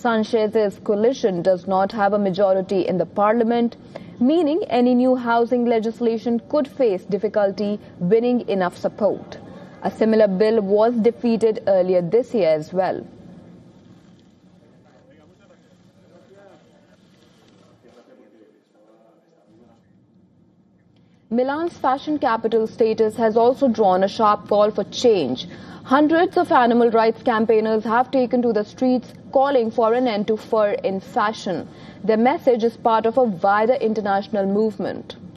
Sanchez's coalition does not have a majority in the parliament, meaning any new housing legislation could face difficulty winning enough support. A similar bill was defeated earlier this year as well. Milan's fashion capital status has also drawn a sharp call for change. Hundreds of animal rights campaigners have taken to the streets calling for an end to fur in fashion. Their message is part of a wider international movement.